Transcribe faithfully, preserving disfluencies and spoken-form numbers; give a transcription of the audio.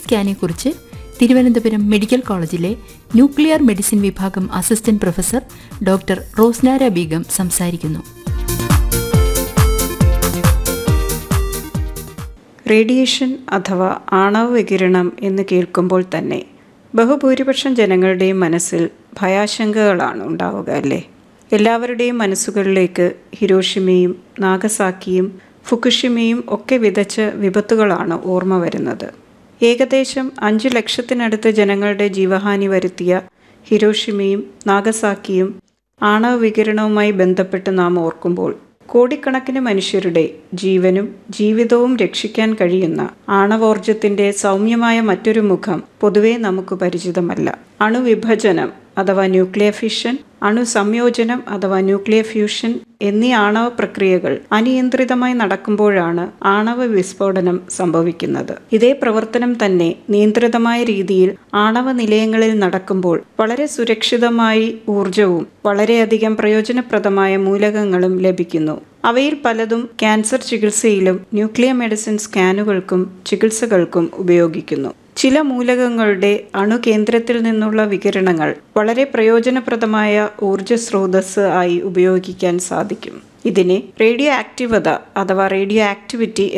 സ്കാനെക്കുറിച്ച് Thiruvananthapuram medical കോളേജിലെ nuclear medicine വിഭാഗം assistant professor doctor Rosnara Begum സംസാരിക്കുന്നു. റേഡിയേഷൻ അഥവാ ആണവ വികിരണം എന്ന് കേൾക്കുമ്പോൾ തന്നെ ബഹുഭൂരിപക്ഷം ജനങ്ങളുടെയും മനസ്സിൽ ഭയാശങ്കകളാണ് ഉണ്ടാവുക അല്ലേ? എല്ലാവരുടെയും മനസ്സുകളിലേക്ക് ഹിരോഷിമയും നാഗസാക്കിയും ഫുകുഷിമയും ഒക്കെ വിതച്ച വിപത്തുകളാണ് ഓർമ്മ വരുന്നത്. ഏകദേശം അഞ്ചു ലക്ഷത്തിനടുത്ത് ജനങ്ങളുടെ ജീവഹാനി വരുത്തിയ ഹിരോഷിമയും നാഗസാക്കിയും ആണവ വികിരണവുമായി ബന്ധപ്പെട്ട് നാം ഓർക്കുമ്പോൾ കോടിക്കണക്കിന് മനുഷ്യരുടെ ജീവനും ജീവിതവും രക്ഷിക്കാൻ കഴിയുന്ന ആണവോർജത്തിന്റെ സൗമ്യമായ മറ്റൊരു മുഖം പൊതുവെ നമുക്ക് പരിചിതമല്ല. അണുവിഭജനം അഥവാ ന്യൂക്ലിയർ ഫിഷൻ, അണുസംയോജനം അഥവാ ന്യൂക്ലിയർ ഫ്യൂഷൻ എന്നീ ആണവ പ്രക്രിയകൾ അനിയന്ത്രിതമായി നടക്കുമ്പോഴാണ് ആണവ വിസ്ഫോടനം സംഭവിക്കുന്നത്. ഇതേ പ്രവർത്തനം തന്നെ നിയന്ത്രിതമായ രീതിയിൽ ആണവ നിലയങ്ങളിൽ നടക്കുമ്പോൾ വളരെ സുരക്ഷിതമായി ഊർജവും വളരെയധികം പ്രയോജനപ്രദമായ മൂലകങ്ങളും ലഭിക്കുന്നു. അവയിൽ പലതും ക്യാൻസർ ചികിത്സയിലും ന്യൂക്ലിയർ മെഡിസിൻ സ്കാനുകൾക്കും ചികിത്സകൾക്കും ഉപയോഗിക്കുന്നു. ചില മൂലകങ്ങളുടെ അണുകേന്ദ്രത്തിൽ നിന്നുള്ള വികിരണങ്ങൾ വളരെ പ്രയോജനപ്രദമായ ഊർജ സ്രോതസ് ആയി ഉപയോഗിക്കാൻ സാധിക്കും. ഇതിനെ റേഡിയോ ആക്റ്റീവത അഥവാ റേഡിയോ ആക്ടിവിറ്റി